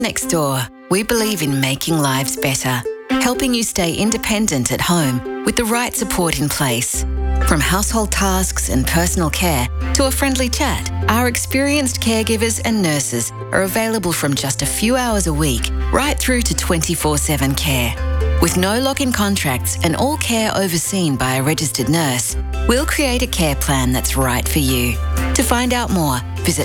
Next Door, we believe in making lives better, helping you stay independent at home with the right support in place. From household tasks and personal care to a friendly chat, our experienced caregivers and nurses are available from just a few hours a week right through to 24/7 care. With no lock-in contracts and all care overseen by a registered nurse, we'll create a care plan that's right for you. To find out more, visit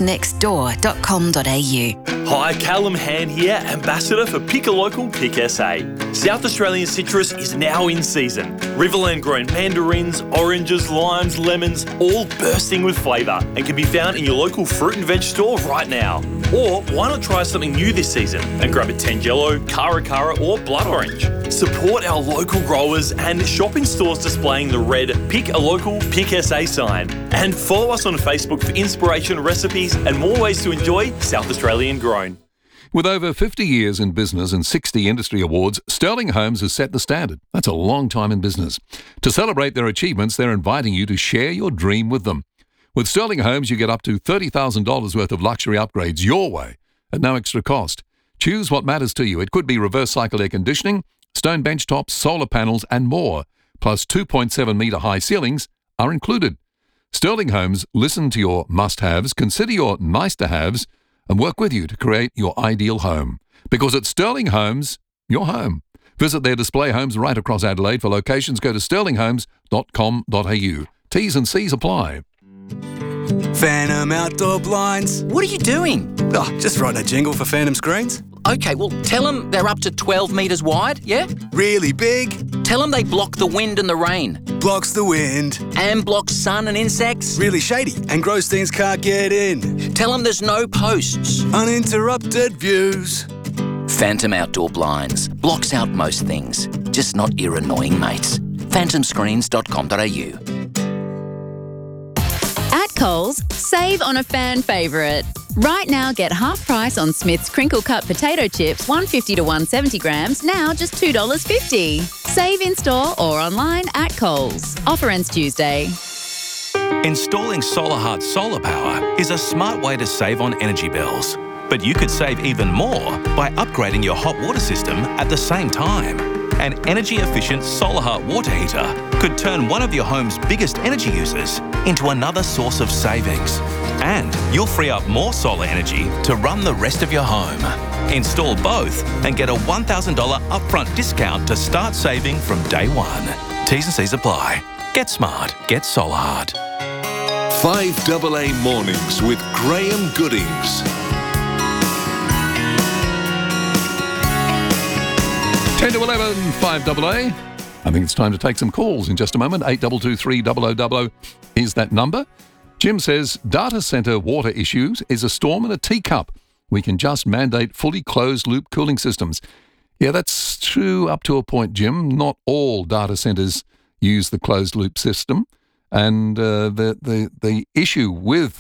nursenextdoor.com.au. Hi, Callum Hand here, Ambassador for Pick a Local, Pick SA. South Australian citrus is now in season. Riverland grown mandarins, oranges, limes, lemons, all bursting with flavour and can be found in your local fruit and veg store right now. Or why not try something new this season and grab a Tangelo, Cara Cara or Blood Orange. Support our local growers and shop in stores displaying the red Pick a Local, Pick SA sign. And follow us on Facebook for inspiration, recipes and more ways to enjoy South Australian grown. With over 50 years in business and 60 industry awards, Sterling Homes has set the standard. That's a long time in business. To celebrate their achievements, they're inviting you to share your dream with them. With Sterling Homes, you get up to $30,000 worth of luxury upgrades your way at no extra cost. Choose what matters to you. It could be reverse cycle air conditioning, stone bench tops, solar panels and more. Plus 2.7 metre high ceilings are included. Sterling Homes listen to your must-haves, consider your nice-to-haves and work with you to create your ideal home. Because at Sterling Homes, your home. Visit their display homes right across Adelaide. For locations, go to sterlinghomes.com.au. T's and C's apply. Phantom Outdoor Blinds. What are you doing? Oh, just writing a jingle for Phantom Screens. Okay, well, tell them they're up to 12 metres wide, yeah? Really big. Tell them they block the wind and the rain. Blocks the wind. And block sun and insects. Really shady and gross things can't get in. Tell them there's no posts. Uninterrupted views. Phantom Outdoor Blinds. Blocks out most things, just not your annoying mates. phantomscreens.com.au. At Coles, save on a fan favourite. Right now, get half price on Smith's crinkle cut potato chips, 150 to 170 grams, now just $2.50. Save in store or online at Coles. Offer ends Tuesday. Installing SolarHeart solar power is a smart way to save on energy bills. But you could save even more by upgrading your hot water system at the same time. An energy-efficient SolarHeart water heater could turn one of your home's biggest energy users into another source of savings. And you'll free up more solar energy to run the rest of your home. Install both and get a $1,000 upfront discount to start saving from day one. T's and C's apply. Get smart. Get SolarHeart. 5AA Mornings with Graham Goodings. 10 to 11, 5AA. I think it's time to take some calls in just a moment. 8223 0000 is that number. Jim says, data centre water issues is a storm in a teacup. We can just mandate fully closed-loop cooling systems. Yeah, that's true up to a point, Jim. Not all data centres use the closed-loop system. And the issue with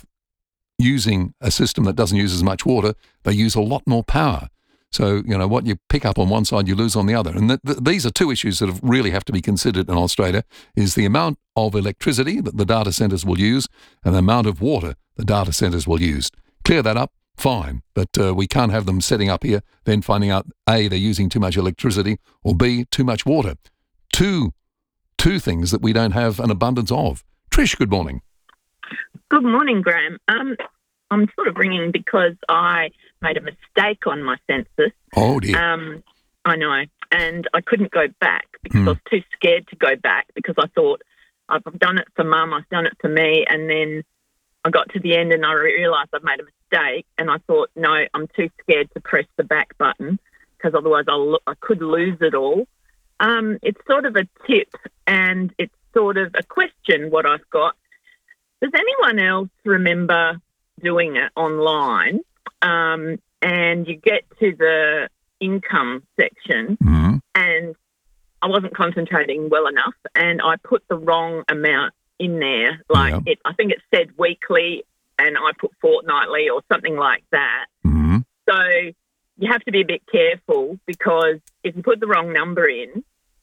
using a system that doesn't use as much water, they use a lot more power. So, you know, what you pick up on one side, you lose on the other. And these are two issues that really have to be considered in Australia, is the amount of electricity that the data centres will use and the amount of water the data centres will use. Clear that up, fine. But we can't have them setting up here, then finding out, A, they're using too much electricity, or B, too much water. Two things that we don't have an abundance of. Trish, good morning. Good morning, Graham. I'm sort of ringing because I made a mistake on my census. Oh, dear. I know. And I couldn't go back because I was too scared to go back because I thought, I've done it for Mum, I've done it for me. And then I got to the end and I realised I've made a mistake. And I thought, no, I'm too scared to press the back button because otherwise I could lose it all. It's sort of a tip and it's sort of a question what I've got. Does anyone else remember doing it online and you get to the income section and I wasn't concentrating well enough and I put the wrong amount in there. I think it said weekly and I put fortnightly or something like that. So you have to be a bit careful because if you put the wrong number in,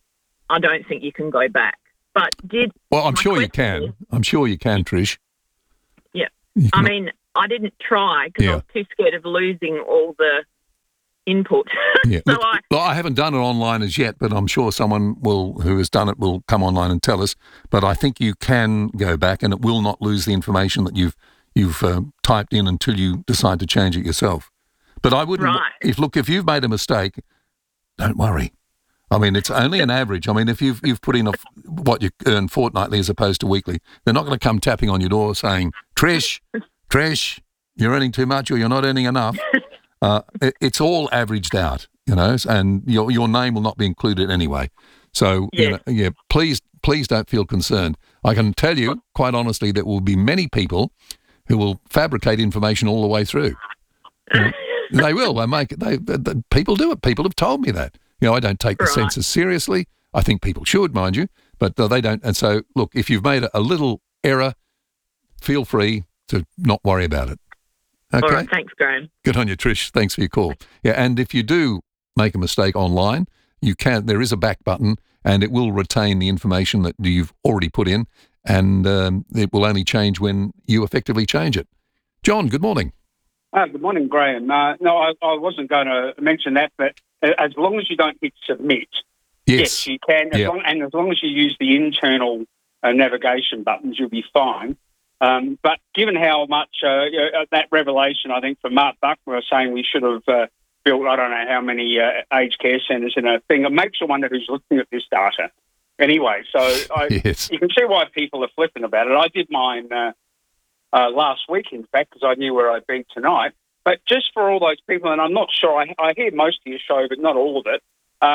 I don't think you can go back. But I'm sure you can. I'm sure you can, Trish. Yeah. I mean, I didn't try because I was too scared of losing all the input. Yeah. So Look, I haven't done it online as yet, but I'm sure someone who has done it will come online and tell us. But I think you can go back, and it will not lose the information that you've typed in until you decide to change it yourself. But I wouldn't. Right. If you've made a mistake, don't worry. I mean, it's only an average. I mean, if you've put in what you earn fortnightly as opposed to weekly, they're not going to come tapping on your door saying, Trish, you're earning too much or you're not earning enough. It's all averaged out, and your name will not be included anyway. So, please don't feel concerned. I can tell you, quite honestly, there will be many people who will fabricate information all the way through. They will. People do it. People have told me that. I don't take the census seriously. I think people should, mind you, but they don't. And so, look, if you've made a little error, feel free to not worry about it. Okay? All right, thanks, Graham. Good on you, Trish. Thanks for your call. Yeah, and if you do make a mistake online, there is a back button, and it will retain the information that you've already put in, and it will only change when you effectively change it. John, good morning. Good morning, Graham. No, I wasn't going to mention that, but as long as you don't hit submit, yes you can. As long as you use the internal navigation buttons, you'll be fine. But given how much that revelation, I think, from Mark Buckner saying we should have built, I don't know how many aged care centres in a thing, it makes you wonder who's looking at this data. Anyway, so you can see why people are flippant about it. I did mine last week, in fact, because I knew where I'd be tonight. But just for all those people, and I'm not sure, I hear most of your show, but not all of it,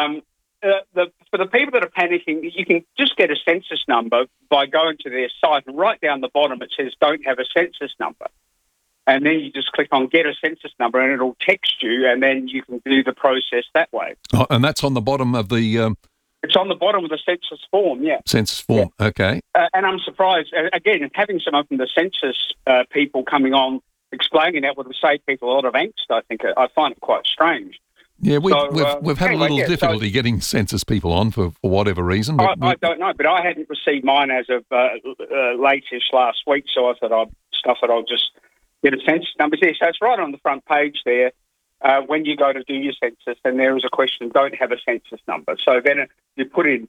for the people that are panicking, you can just get a census number by going to their site, and right down the bottom it says don't have a census number. And then you just click on get a census number and it'll text you, and then you can do the process that way. Oh, and that's on the bottom of the... It's on the bottom of the census form, yeah. Census form, okay. And I'm surprised, again, having some of the census people coming on explaining that would save people a lot of angst, I think. I find it quite strange. Yeah, we've had a little difficulty getting census people on for whatever reason. But I don't know, but I hadn't received mine as of late-ish last week, so I thought I'll just get a census number. Yeah, so it's right on the front page there. When you go to do your census, and there is a question, don't have a census number. So then you put in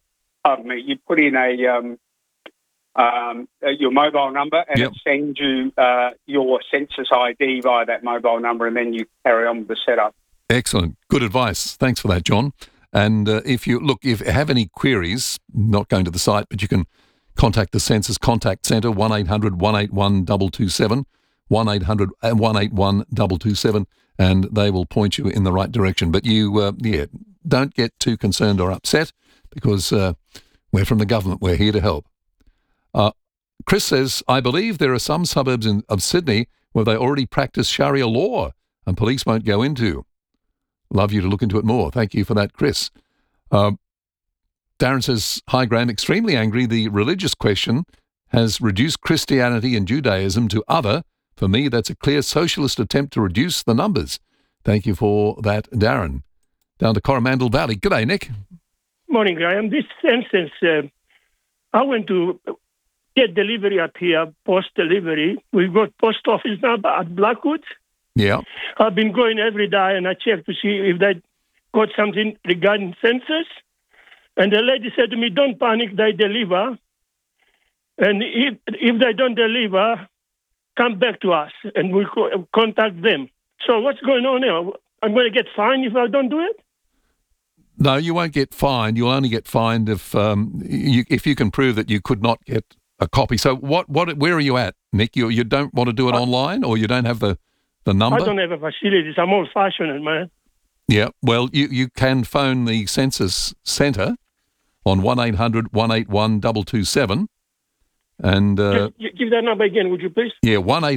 your mobile number, and it sends you your census ID via that mobile number, and then you carry on with the setup. Excellent. Good advice. Thanks for that, John. And if you have any queries, not going to the site, but you can contact the Census Contact Centre, 1-800-181-227, 1-800-181-227, and they will point you in the right direction. But you, don't get too concerned or upset, because we're from the government. We're here to help. Chris says, I believe there are some suburbs of Sydney where they already practice Sharia law and police won't go into. Love you to look into it more. Thank you for that, Chris. Darren says, hi, Graham, extremely angry. The religious question has reduced Christianity and Judaism to other. For me, that's a clear socialist attempt to reduce the numbers. Thank you for that, Darren. Down to Coromandel Valley. G'day, Nick. Morning, Graham. This instance, I went to get delivery up here, post delivery. We've got post office number at Blackwood. Yeah. I've been going every day and I check to see if they got something regarding census. And the lady said to me, don't panic, they deliver. And if they don't deliver, come back to us and we'll contact them. So what's going on now? I'm going to get fined if I don't do it? No, you won't get fined. You'll only get fined if you can prove that you could not get a copy. So where are you at, Nick? You don't want to do it online, or you don't have the number? I don't have a facilities. I'm old-fashioned, man. Yeah, well, you can phone the Census Centre on 1-800-181-227. And give that number again, would you please? Yeah,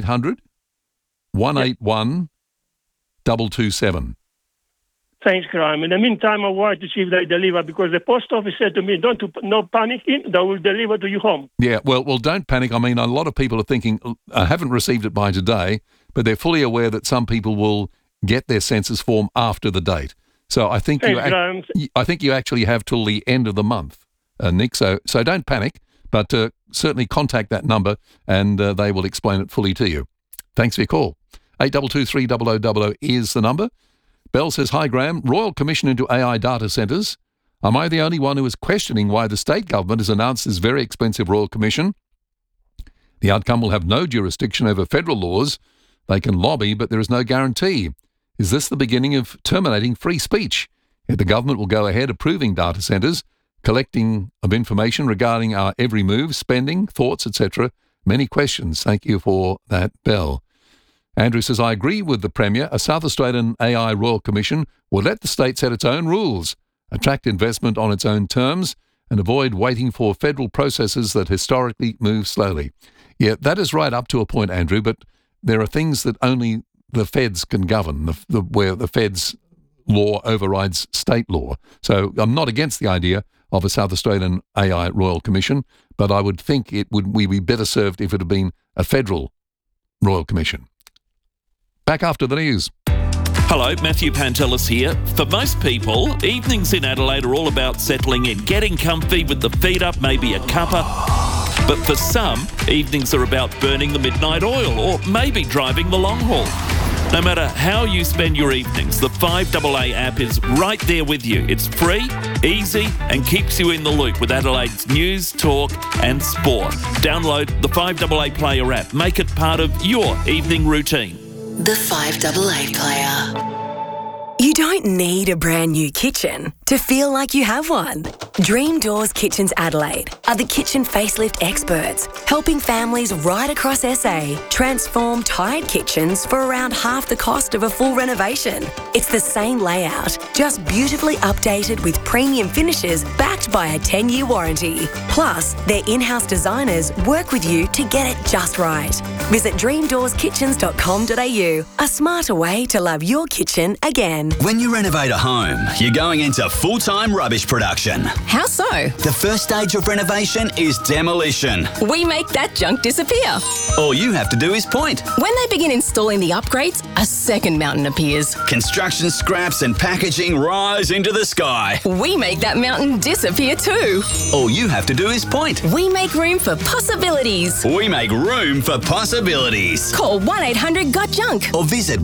1-800-181-227. Thanks, Graham. In the meantime, I wanted to see if they deliver, because the post office said to me, no panicking, they will deliver to you home. Yeah, well, don't panic. I mean, a lot of people are thinking, I haven't received it by today, but they're fully aware that some people will get their census form after the date. So I think you actually have till the end of the month, Nick. So don't panic, but certainly contact that number and they will explain it fully to you. Thanks for your call. 8223 0000 is the number. Bell says, hi Graham, Royal Commission into AI data centres. Am I the only one who is questioning why the state government has announced this very expensive Royal Commission? The outcome will have no jurisdiction over federal laws. They can lobby, but there is no guarantee. Is this the beginning of terminating free speech? Yet the government will go ahead approving data centres, collecting of information regarding our every move, spending, thoughts, etc. Many questions. Thank you for that, Bell. Andrew says, I agree with the Premier. A South Australian AI Royal Commission will let the state set its own rules, attract investment on its own terms, and avoid waiting for federal processes that historically move slowly. Yeah, that is right up to a point, Andrew, but there are things that only the feds can govern, where the feds' law overrides state law. So I'm not against the idea of a South Australian AI Royal Commission, but I would think we'd be better served if it had been a federal Royal Commission. Back after the news. Hello, Matthew Pantelis here. For most people, evenings in Adelaide are all about settling in, getting comfy with the feet up, maybe a cuppa. But for some, evenings are about burning the midnight oil or maybe driving the long haul. No matter how you spend your evenings, the 5AA app is right there with you. It's free, easy, and keeps you in the loop with Adelaide's news, talk, and sport. Download the 5AA Player app. Make it part of your evening routine. The 5AA Player. You don't need a brand new kitchen to feel like you have one. Dream Doors Kitchens Adelaide are the kitchen facelift experts, helping families right across SA transform tired kitchens for around half the cost of a full renovation. It's the same layout, just beautifully updated with premium finishes backed by a 10-year warranty. Plus, their in-house designers work with you to get it just right. Visit dreamdoorskitchens.com.au, a smarter way to love your kitchen again. When you renovate a home, you're going into full-time rubbish production. How so? The first stage of renovation is demolition. We make that junk disappear. All you have to do is point. When they begin installing the upgrades, a second mountain appears. Construction scraps and packaging rise into the sky. We make that mountain disappear too. All you have to do is point. We make room for possibilities. We make room for possibilities. Call 1-800-GOT-JUNK or visit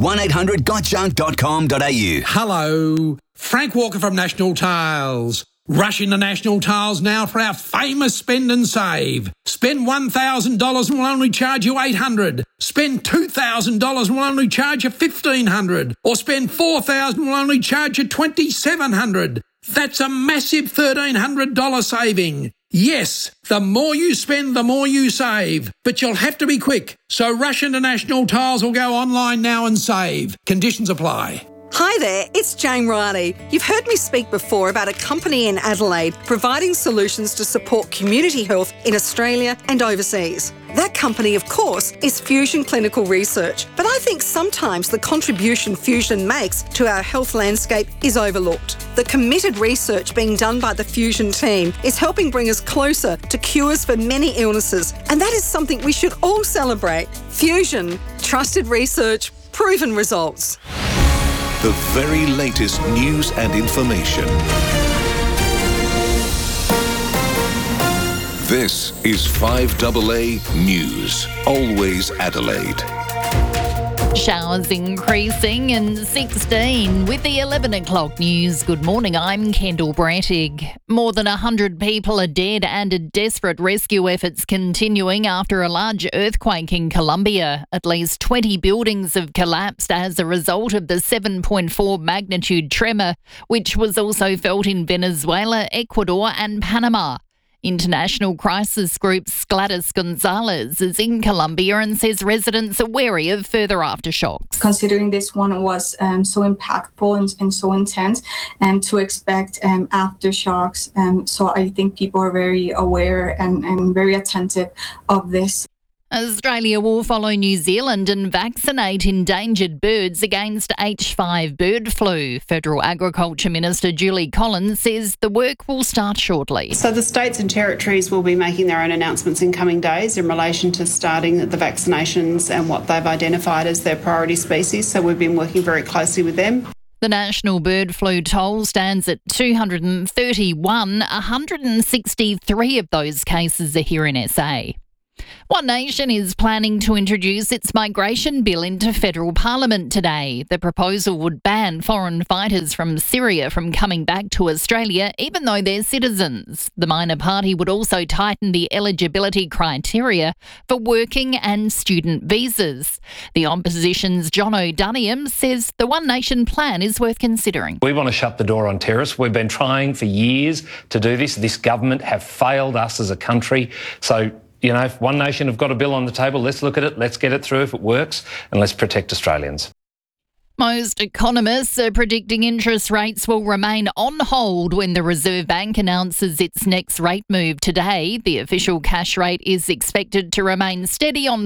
1800gotjunk.com.au. Hello, Frank Walker from National Tiles. Rush into National Tiles now for our famous spend and save. Spend $1,000 and we'll only charge you $800. Spend $2,000 and we'll only charge you $1,500. Or spend $4,000 and we'll only charge you $2,700. That's a massive $1,300 saving. Yes, the more you spend, the more you save. But you'll have to be quick. So rush into National Tiles or go online now and save. Conditions apply. Hi there, it's Jane Riley. You've heard me speak before about a company in Adelaide providing solutions to support community health in Australia and overseas. That company, of course, is Fusion Clinical Research, but I think sometimes the contribution Fusion makes to our health landscape is overlooked. The committed research being done by the Fusion team is helping bring us closer to cures for many illnesses, and that is something we should all celebrate. Fusion, trusted research, proven results. The very latest news and information. This is 5AA News, always Adelaide. Showers increasing and 16 with the 11 o'clock news. Good morning, I'm Kendall Brattig. More than 100 people are dead and desperate rescue efforts continuing after a large earthquake in Colombia. At least 20 buildings have collapsed as a result of the 7.4 magnitude tremor, which was also felt in Venezuela, Ecuador and Panama. International crisis group's Gladys Gonzalez is in Colombia and says residents are wary of further aftershocks. Considering this one was so impactful and so intense, to expect aftershocks. So I think people are very aware and very attentive of this. Australia will follow New Zealand and vaccinate endangered birds against H5 bird flu. Federal Agriculture Minister Julie Collins says the work will start shortly. So the states and territories will be making their own announcements in coming days in relation to starting the vaccinations and what they've identified as their priority species. So we've been working very closely with them. The national bird flu toll stands at 231. 163 of those cases are here in SA. One Nation is planning to introduce its migration bill into federal parliament today. The proposal would ban foreign fighters from Syria from coming back to Australia, even though they're citizens. The minor party would also tighten the eligibility criteria for working and student visas. The opposition's John O'Duniam says the One Nation plan is worth considering. We want to shut the door on terrorists. We've been trying for years to do this. This government have failed us as a country. So, if One Nation have got a bill on the table, let's look at it, let's get it through if it works, and let's protect Australians. Most economists are predicting interest rates will remain on hold when the Reserve Bank announces its next rate move today. The official cash rate is expected to remain steady on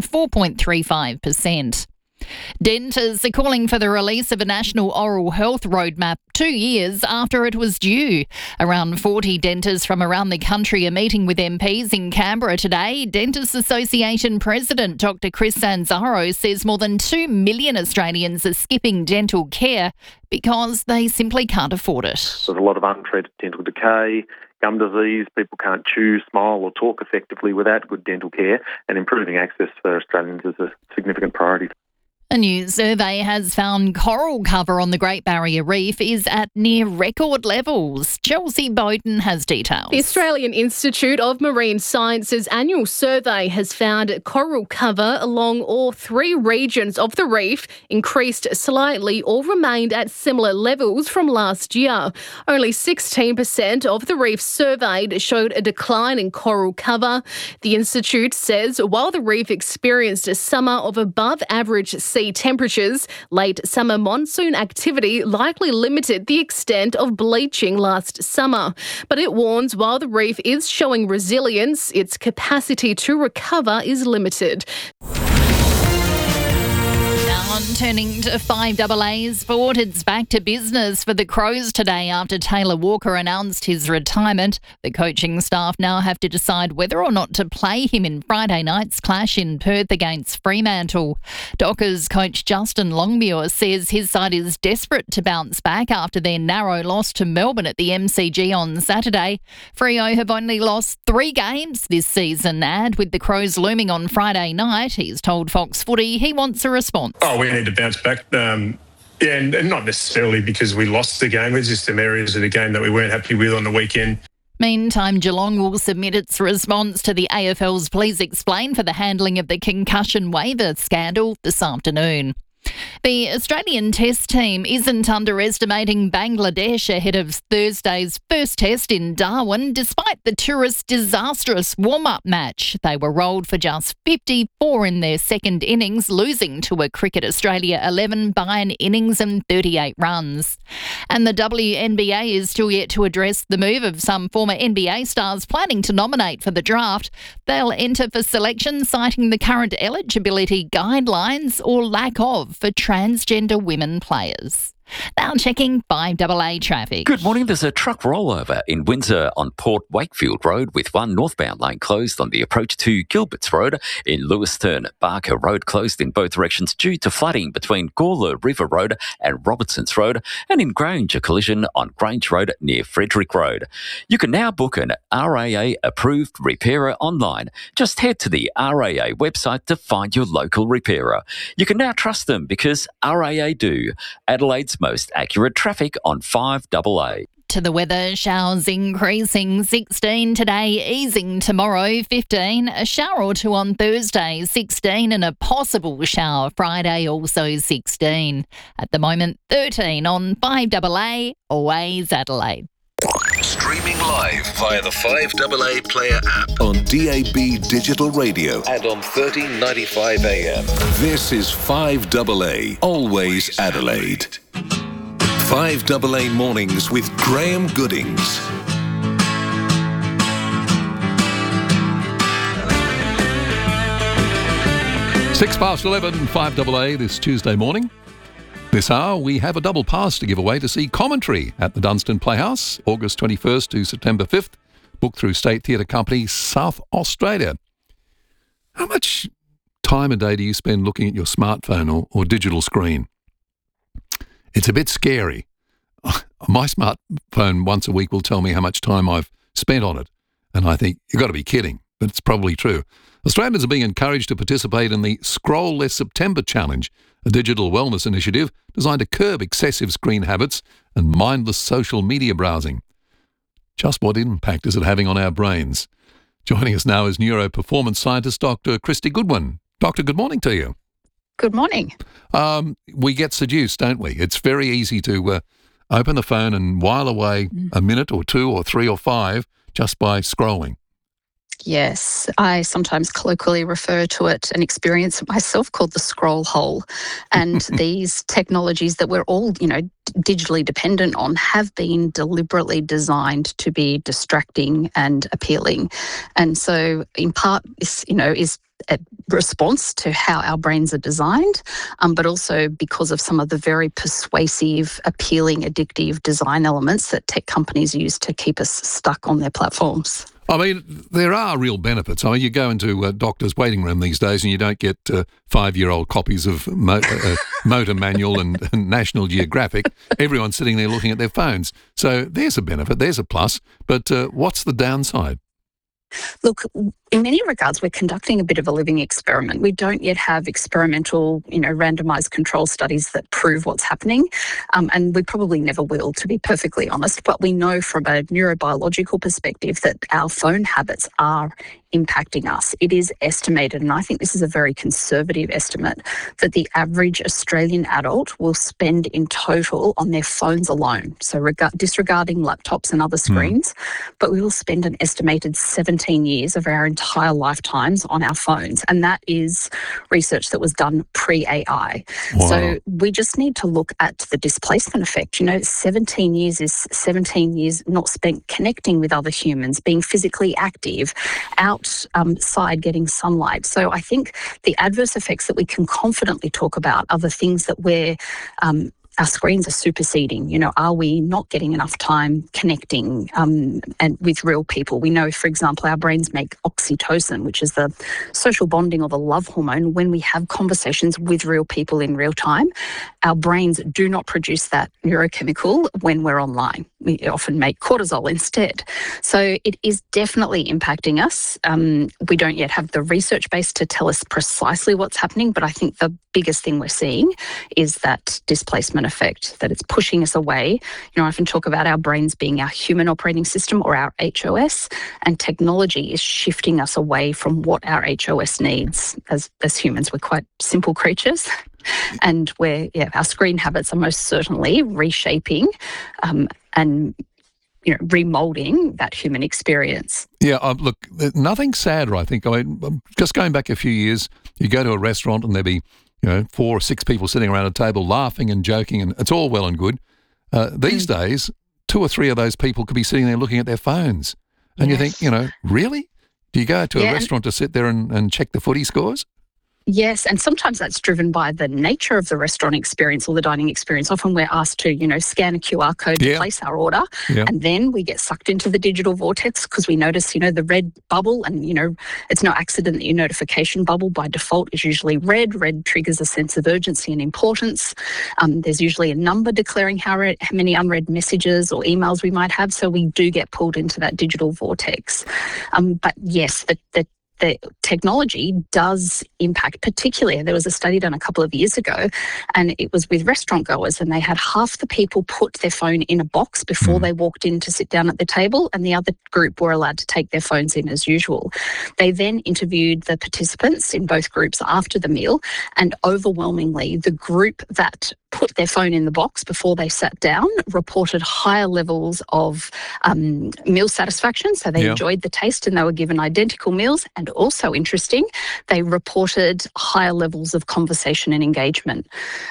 4.35%. Dentists are calling for the release of a national oral health roadmap 2 years after it was due. Around 40 dentists from around the country are meeting with MPs in Canberra today. Dentists Association President Dr Chris Sanzaro says more than 2 million Australians are skipping dental care because they simply can't afford it. There's a lot of untreated dental decay, gum disease, people can't chew, smile or talk effectively without good dental care, and improving access for Australians is a significant priority. A new survey has found coral cover on the Great Barrier Reef is at near record levels. Chelsea Bowden has details. The Australian Institute of Marine Science's annual survey has found coral cover along all 3 regions of the reef increased slightly or remained at similar levels from last year. Only 16% of the reef surveyed showed a decline in coral cover. The Institute says while the reef experienced a summer of above average sea temperatures, late summer monsoon activity likely limited the extent of bleaching last summer. But it warns while the reef is showing resilience, its capacity to recover is limited. Turning to 5AA sport, it's back to business for the Crows today after Taylor Walker announced his retirement. The coaching staff now have to decide whether or not to play him in Friday night's clash in Perth against Fremantle. Dockers coach Justin Longmuir says his side is desperate to bounce back after their narrow loss to Melbourne at the MCG on Saturday. Freo have only lost 3 games this season, and with the Crows looming on Friday night, he's told Fox Footy he wants a response. We need to bounce back. And not necessarily because we lost the game. It's just some areas of the game that we weren't happy with on the weekend. Meantime, Geelong will submit its response to the AFL's Please Explain for the handling of the concussion waiver scandal this afternoon. The Australian Test team isn't underestimating Bangladesh ahead of Thursday's first test in Darwin, despite the tourists' disastrous warm-up match. They were rolled for just 54 in their second innings, losing to a Cricket Australia 11 by an innings and 38 runs. And the WNBA is still yet to address the move of some former NBA stars planning to nominate for the draft. They'll enter for selection, citing the current eligibility guidelines or lack of for transgender women players. Now checking 5AA traffic. Good morning. There's a truck rollover in Windsor on Port Wakefield Road with one northbound lane closed on the approach to Gilbert's Road. In Lewiston, Barker Road closed in both directions due to flooding between Gawler River Road and Robertson's Road, and in Grange, a collision on Grange Road near Frederick Road. You can now book an RAA approved repairer online. Just head to the RAA website to find your local repairer. You can now trust them because RAA do. Adelaide's most accurate traffic on 5AA. To the weather, showers increasing 16 today, easing tomorrow 15, a shower or two on Thursday 16 and a possible shower Friday also 16. At the moment 13 on 5AA, always Adelaide. Streaming live via the 5AA Player app on DAB Digital Radio and on 1395 AM. This is 5AA, always Adelaide. 5AA Mornings with Graham Goodings. 11, 5AA this Tuesday morning. This hour, we have a double pass to give away to see Commentary at the Dunstan Playhouse, August 21st to September 5th, booked through State Theatre Company, South Australia. How much time a day do you spend looking at your smartphone or digital screen? It's a bit scary. My smartphone once a week will tell me how much time I've spent on it, and I think, you've got to be kidding, but it's probably true. Australians are being encouraged to participate in the Scroll Less September Challenge, a digital wellness initiative designed to curb excessive screen habits and mindless social media browsing. Just what impact is it having on our brains? Joining us now is neuroperformance scientist Dr. Christy Goodwin. Doctor, good morning to you. Good morning. We get seduced, don't we? It's very easy to open the phone and while away a minute or two or three or five just by scrolling. Yes, I sometimes colloquially refer to it, an experience myself called the scroll hole. And these technologies that we're all, digitally dependent on have been deliberately designed to be distracting and appealing. And so in part, this, is a response to how our brains are designed, but also because of some of the very persuasive, appealing, addictive design elements that tech companies use to keep us stuck on their platforms. I mean, there are real benefits. I mean, you go into a doctor's waiting room these days and you don't get 5-year-old copies of Motor Manual and National Geographic. Everyone's sitting there looking at their phones. So there's a benefit, there's a plus. But what's the downside? Look, in many regards, we're conducting a bit of a living experiment. We don't yet have experimental, randomised control studies that prove what's happening, and we probably never will, to be perfectly honest. But we know from a neurobiological perspective that our phone habits are impacting us. It is estimated, and I think this is a very conservative estimate, that the average Australian adult will spend in total on their phones alone, so disregarding laptops and other screens, but we will spend an estimated 17 years of our entire lifetimes on our phones. And that is research that was done pre-AI. Wow. So we just need to look at the displacement effect. 17 years is 17 years not spent connecting with other humans, being physically active, outside getting sunlight. So I think the adverse effects that we can confidently talk about are the things that we're our screens are superseding. Are we not getting enough time connecting and with real people? We know, for example, our brains make oxytocin, which is the social bonding or the love hormone, when we have conversations with real people in real time. Our brains do not produce that neurochemical when we're online. We often make cortisol instead. So it is definitely impacting us. We don't yet have the research base to tell us precisely what's happening, but I think the biggest thing we're seeing is that displacement effect, that it's pushing us away. I often talk about our brains being our human operating system, or our HOS, and technology is shifting us away from what our HOS needs. As humans, we're quite simple creatures. And our screen habits are most certainly reshaping and remoulding that human experience. Yeah, look, nothing sadder, I think. Just going back a few years, you go to a restaurant and there'd be 4 or 6 people sitting around a table laughing and joking, and it's all well and good. These days, 2 or 3 of those people could be sitting there looking at their phones. And you think, really? Do you go to a restaurant to sit there and check the footy scores? Yes, and sometimes that's driven by the nature of the restaurant experience or the dining experience. Often we're asked to, scan a QR code to place our order, and then we get sucked into the digital vortex because we notice, the red bubble, and, it's no accident that your notification bubble by default is usually red. Red triggers a sense of urgency and importance. There's usually a number declaring how many unread messages or emails we might have, so we do get pulled into that digital vortex. But yes, the technology does impact, particularly, there was a study done a couple of years ago, and it was with restaurant goers, and they had half the people put their phone in a box before they walked in to sit down at the table, and the other group were allowed to take their phones in as usual. They then interviewed the participants in both groups after the meal, and overwhelmingly the group that put their phone in the box before they sat down reported higher levels of meal satisfaction. So they enjoyed the taste and they were given identical meals. And also interesting, they reported higher levels of conversation and engagement.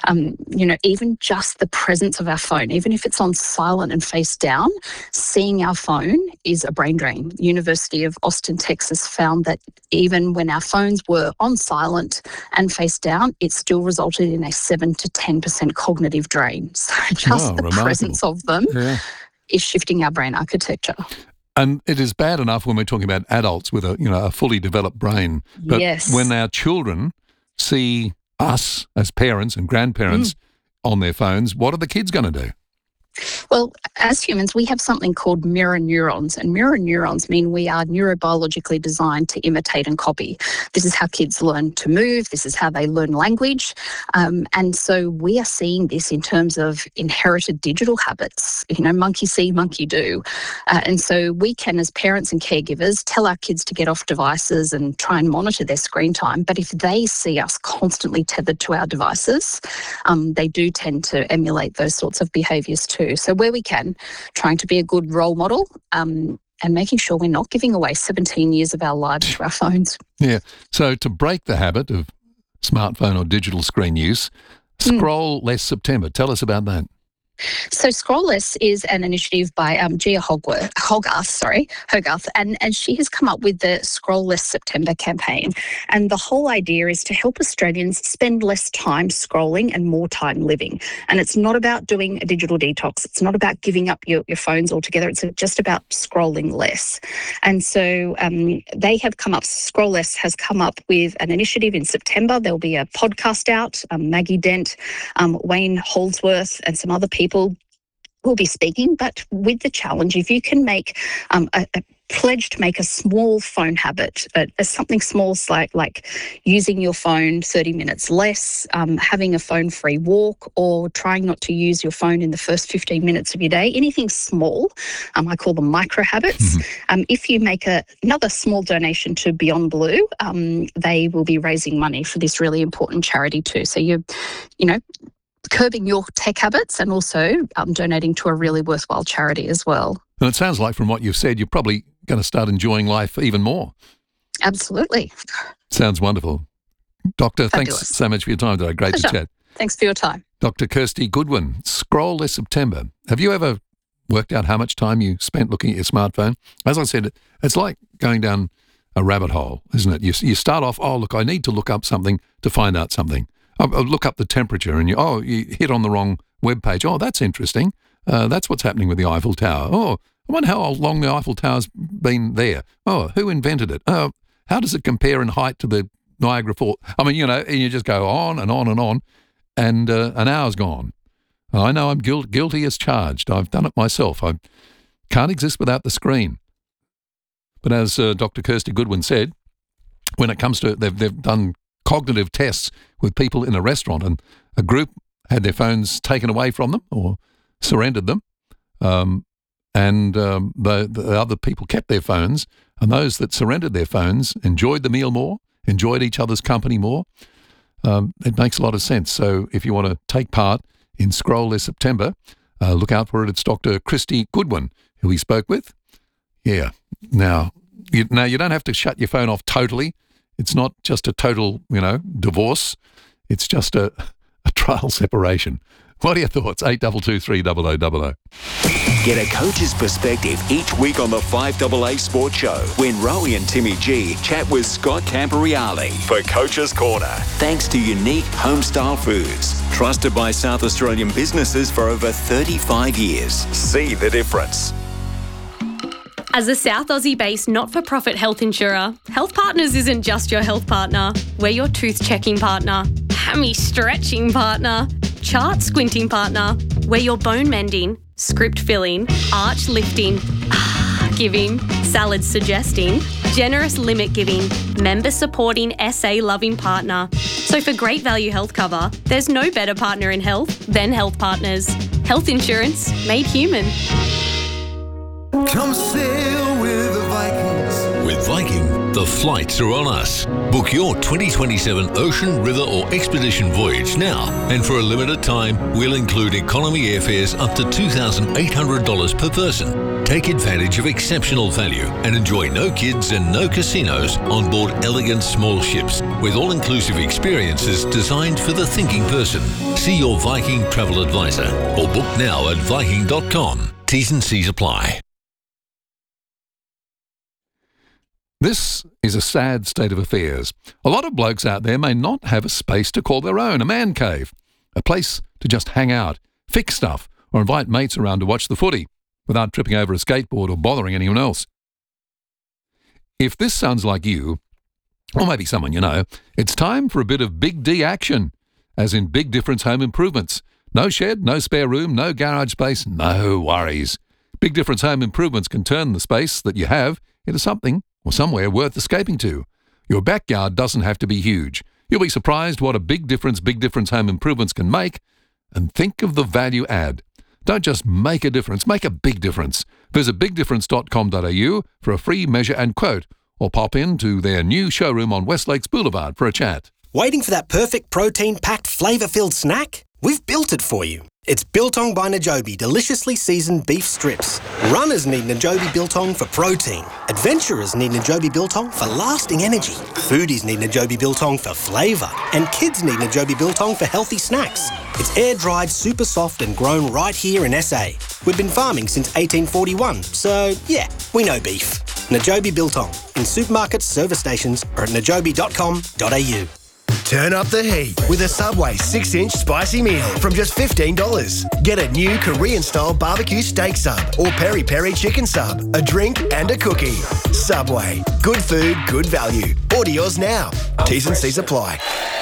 Even just the presence of our phone, even if it's on silent and face down, seeing our phone is a brain drain. University of Austin, Texas found that even when our phones were on silent and face down, it still resulted in a 7 to 10% cognitive drain. So just the presence of them is shifting our brain architecture. And it is bad enough when we're talking about adults with a fully developed brain. But when our children see us as parents and grandparents on their phones, what are the kids going to do? Well, as humans, we have something called mirror neurons, and mirror neurons mean we are neurobiologically designed to imitate and copy. This is how kids learn to move. This is how they learn language. And so we are seeing this in terms of inherited digital habits, monkey see, monkey do. And so we can, as parents and caregivers, tell our kids to get off devices and try and monitor their screen time. But if they see us constantly tethered to our devices, they do tend to emulate those sorts of behaviours too. So where we can, trying to be a good role model and making sure we're not giving away 17 years of our lives to our phones. Yeah. So to break the habit of smartphone or digital screen use, Scroll Less September. Tell us about that. So Scroll Less is an initiative by Gia Hogarth, and she has come up with the Scroll Less September campaign. And the whole idea is to help Australians spend less time scrolling and more time living. And it's not about doing a digital detox. It's not about giving up your phones altogether. It's just about scrolling less. And so Scroll Less has come up with an initiative in September. There'll be a podcast out. Maggie Dent, Wayne Holdsworth, and some other people will be speaking, but with the challenge, if you can make a pledge to make a small phone habit, something small like using your phone 30 minutes less, having a phone-free walk, or trying not to use your phone in the first 15 minutes of your day, anything small, I call them micro habits. If you make another small donation to Beyond Blue, they will be raising money for this really important charity too. So you're curbing your tech habits and also donating to a really worthwhile charity as well. And it sounds like from what you've said, you're probably going to start enjoying life even more. Absolutely. Sounds wonderful. Doctor, Fabulous. Thanks so much for your time today. Great Pleasure. to chat. Thanks for your time. Dr. Kirsty Goodwin, Scroll Less September. Have you ever worked out how much time you spent looking at your smartphone? As I said, it's like going down a rabbit hole, isn't it? You start off, I need to look up something to find out something. I'll look up the temperature and you hit on the wrong web page. Oh, that's interesting. That's what's happening with the Eiffel Tower. Oh, I wonder how long the Eiffel Tower's been there. Oh, who invented it? Oh, how does it compare in height to the Niagara Falls? I mean, and you just go on and on and on, and an hour's gone. I know I'm guilty as charged. I've done it myself. I can't exist without the screen. But as Dr. Kirsty Goodwin said, when it comes to they've done cognitive tests with people in a restaurant, and a group had their phones taken away from them or surrendered them, and the other people kept their phones, and those that surrendered their phones enjoyed the meal more, enjoyed each other's company more. It makes a lot of sense. So if you want to take part in Scroll Less September, look out for it. It's Dr. Kirsty Goodwin, who we spoke with. Yeah. Now you don't have to shut your phone off totally. It's not just a total, divorce. It's just a trial separation. What are your thoughts? 8223 0000. Get a coach's perspective each week on the 5AA Sports Show when Rowie and Timmy G chat with Scott Camporeale for Coach's Corner. Thanks to Unique Homestyle Foods, trusted by South Australian businesses for over 35 years. See the difference. As a South Aussie-based not-for-profit health insurer, Health Partners isn't just your health partner. We're your tooth-checking partner, hammy-stretching partner, chart-squinting partner. We're your bone-mending, script-filling, arch-lifting, giving, salad-suggesting, generous limit-giving, member-supporting, SA-loving partner. So for great value health cover, there's no better partner in health than Health Partners. Health insurance made human. Come sail with the Vikings. With Viking, the flights are on us. Book your 2027 ocean, river or expedition voyage now. And for a limited time, we'll include economy airfares up to $2,800 per person. Take advantage of exceptional value and enjoy no kids and no casinos on board elegant small ships with all-inclusive experiences designed for the thinking person. See your Viking travel advisor or book now at Viking.com. T's and C's apply. This is a sad state of affairs. A lot of blokes out there may not have a space to call their own, a man cave, a place to just hang out, fix stuff, or invite mates around to watch the footy without tripping over a skateboard or bothering anyone else. If this sounds like you, or maybe someone you know, it's time for a bit of Big D action, as in Big Difference Home Improvements. No shed, no spare room, no garage space, no worries. Big Difference Home Improvements can turn the space that you have into something or somewhere worth escaping to. Your backyard doesn't have to be huge. You'll be surprised what a Big Difference Home Improvements can make, and think of the value add. Don't just make a difference, make a big difference. Visit bigdifference.com.au for a free measure and quote, or pop in to their new showroom on West Lakes Boulevard for a chat. Waiting for that perfect protein-packed, flavour-filled snack? We've built it for you. It's Biltong by Najobi deliciously seasoned beef strips. Runners need Najobi Biltong for protein. Adventurers need Najobi Biltong for lasting energy. Foodies need Najobi Biltong for flavour. And kids need Najobi Biltong for healthy snacks. It's air-dried, super soft and grown right here in SA. We've been farming since 1841, so yeah, we know beef. Najobi Biltong in supermarkets, service stations or at najobi.com.au. Turn up the heat with a Subway 6-inch spicy meal from just $15. Get a new Korean-style barbecue steak sub or peri-peri chicken sub, a drink and a cookie. Subway. Good food, good value. Order yours now. T's and C's apply.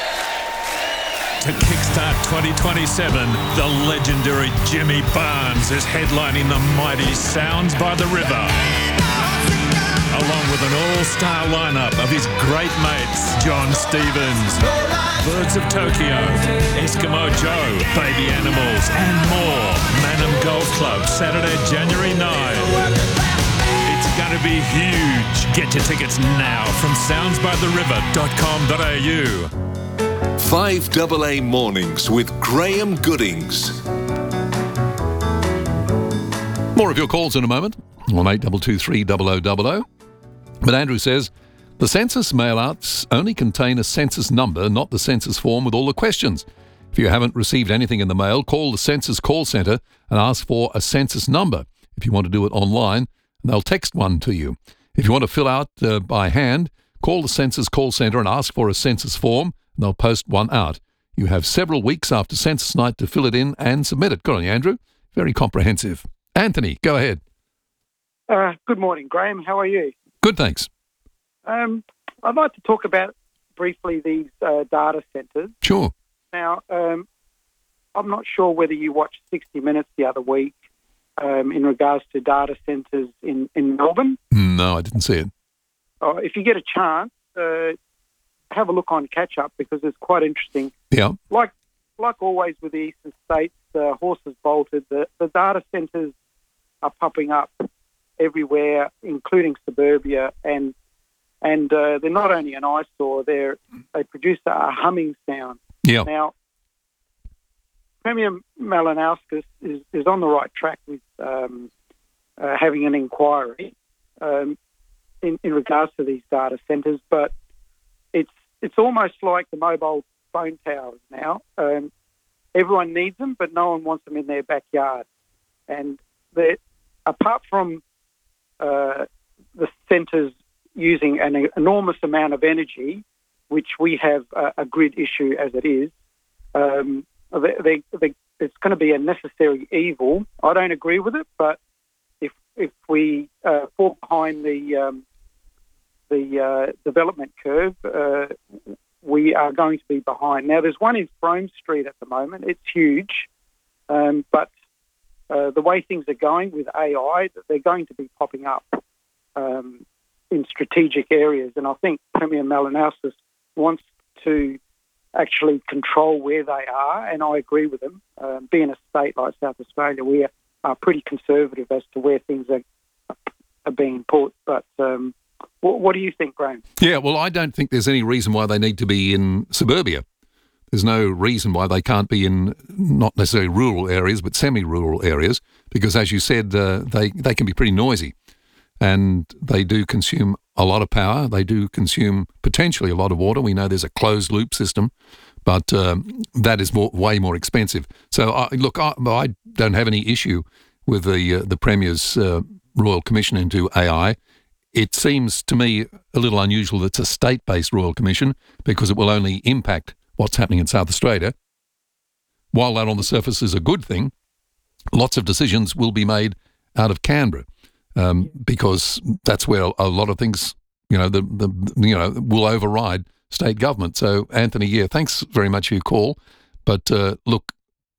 To kickstart 2027, the legendary Jimmy Barnes is headlining the mighty Sounds by the River, along with an all-star lineup of his great mates, John Stevens, Birds of Tokyo, Eskimo Joe, Baby Animals, and more. Manham Golf Club, Saturday, January 9. It's going to be huge. Get your tickets now from soundsbytheriver.com.au. 5AA Mornings with Graham Goodings. More of your calls in a moment on 8223 0000. But Andrew says, the census mail-outs only contain a census number, not the census form with all the questions. If you haven't received anything in the mail, call the Census call centre and ask for a census number. If you want to do it online, they'll text one to you. If you want to fill out by hand, call the Census call centre and ask for a census form, and they'll post one out. You have several weeks after census night to fill it in and submit it. Good on you, Andrew. Very comprehensive. Anthony, go ahead. Good morning, Graham. How are you? Good, thanks. I'd like to talk about briefly these data centres. Sure. Now, I'm not sure whether you watched 60 Minutes the other week in regards to data centres in Melbourne. No, I didn't see it. If you get a chance, have a look on Catch Up because it's quite interesting. Yeah. Like always with the eastern states, horses bolted. The data centres are popping up everywhere, including suburbia, and they're not only an eyesore, they produce a humming sound. Yeah. Now, Premier Malinowskis is on the right track with having an inquiry in regards to these data centres, but it's almost like the mobile phone towers now. Everyone needs them, but no one wants them in their backyard. And apart from the centres using an enormous amount of energy, which we have a grid issue as it is, it's going to be a necessary evil. I don't agree with it, but if we fall behind the development curve, we are going to be behind. Now, there's one in Frome Street at the moment. It's huge, but the way things are going with AI, they're going to be popping up in strategic areas. And I think Premier Malinowskis wants to actually control where they are, and I agree with him. Being a state like South Australia, we are pretty conservative as to where things are being put. But what do you think, Graham? Yeah, well, I don't think there's any reason why they need to be in suburbia. There's no reason why they can't be in not necessarily rural areas, but semi-rural areas, because, as you said, they can be pretty noisy. And they do consume a lot of power. They do consume potentially a lot of water. We know there's a closed-loop system, but that is way more expensive. So, I don't have any issue with the Premier's Royal Commission into AI. It seems to me a little unusual that it's a state-based Royal Commission because it will only impact what's happening in South Australia. While that on the surface is a good thing, lots of decisions will be made out of Canberra because that's where a lot of things, will override state government. So, Anthony, thanks very much for your call. But look,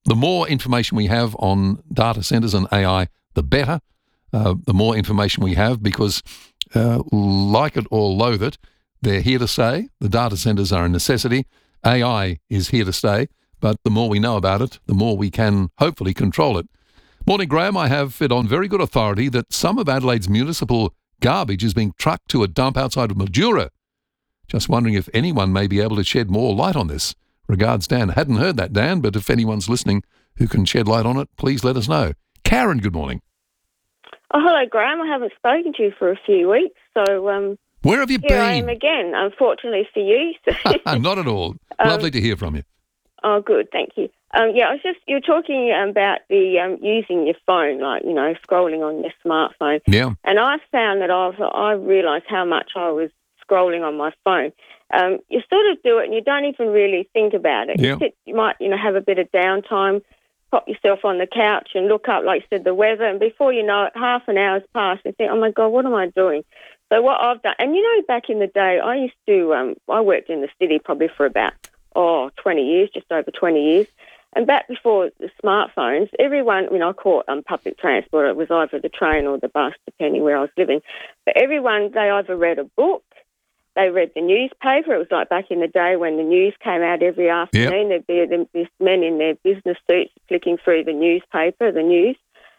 the more information we have on data centres and AI, the better. The more information we have, because like it or loathe it, they're here to stay. The data centres are a necessity. AI is here to stay, but the more we know about it, the more we can hopefully control it. Morning, Graham. I have it on very good authority that some of Adelaide's municipal garbage is being trucked to a dump outside of Mildura. Just wondering if anyone may be able to shed more light on this. Regards, Dan. Hadn't heard that, Dan, but if anyone's listening who can shed light on it, please let us know. Karen, good morning. Oh, hello, Graham. I haven't spoken to you for a few weeks, so where have you been? Here I am again, unfortunately for you. Not at all. Lovely to hear from you. Oh, good, thank you. You were talking about the using your phone, like, scrolling on your smartphone. Yeah. And I found that I realised how much I was scrolling on my phone. You sort of do it and you don't even really think about it. Yeah. You might, have a bit of downtime, pop yourself on the couch and look up, like you said, the weather, and before you know it, half an hour's passed and think, oh my God, what am I doing? So what I've done, and back in the day, I used to, I worked in the city probably for about, 20 years, just over 20 years. And back before the smartphones, everyone, I caught public transport, it was either the train or the bus, depending where I was living. But everyone, they either read a book, they read the newspaper. It was like back in the day when the news came out every afternoon. Yep. There'd be these men in their business suits flicking through the newspaper, the news.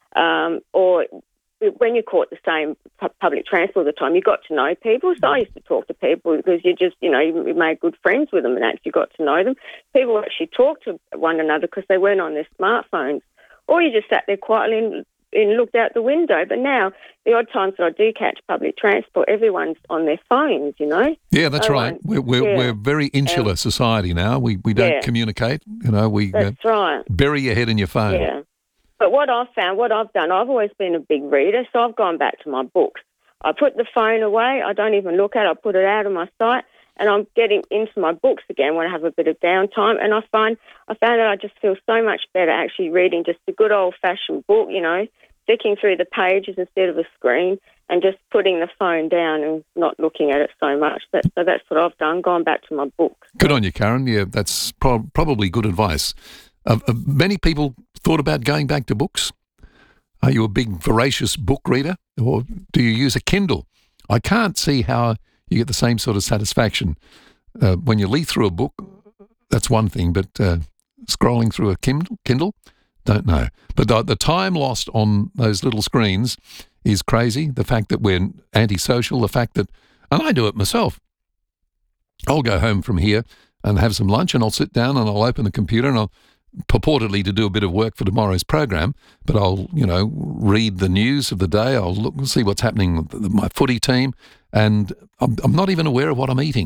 Or when you caught the same public transport at the time, you got to know people. So I used to talk to people because you just, you made good friends with them and actually got to know them. People actually talked to one another because they weren't on their smartphones. Or you just sat there quietly and looked out the window. But now, the odd times that I do catch public transport, everyone's on their phones, Yeah, that's right. We're a very insular society now. We don't communicate. That's right. Bury your head in your phone. Yeah. But what I've found, what I've done, I've always been a big reader, so I've gone back to my books. I put the phone away. I don't even look at it. I put it out of my sight, and I'm getting into my books again when I have a bit of downtime. And I found that I just feel so much better actually reading just a good old-fashioned book, flicking through the pages instead of a screen and just putting the phone down and not looking at it so much. So that's what I've done, gone back to my books. Good on you, Karen. Yeah, that's probably good advice. Many people thought about going back to books. Are you a big, voracious book reader, or do you use a Kindle? I can't see how you get the same sort of satisfaction. When you leaf through a book, that's one thing, but scrolling through a Kindle, don't know. But the time lost on those little screens is crazy. The fact that we're antisocial, the fact that, and I do it myself. I'll go home from here and have some lunch, and I'll sit down and I'll open the computer and I'll purportedly to do a bit of work for tomorrow's program, but I'll, read the news of the day. I'll look and see what's happening with my footy team, and I'm not even aware of what I'm eating.